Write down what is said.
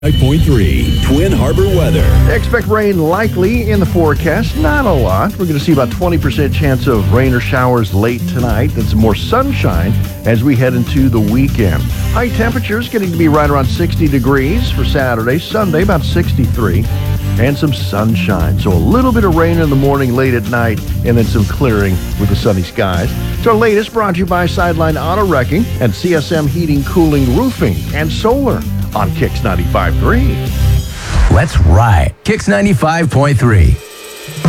5.3 Twin Harbor weather. Expect rain likely in the forecast. Not a lot. We're going to see about 20% chance of rain or showers late tonight. Then some more sunshine as we head into the weekend. High temperatures getting to be right around 60 degrees for Saturday. Sunday, about 63. And some sunshine. So a little bit of rain in the morning, late at night, and then some clearing with the sunny skies. It's our latest brought to you by Sideline Auto Wrecking and CSM Heating, Cooling, Roofing, and Solar on Kicks 95.3. Let's ride. Kicks 95.3.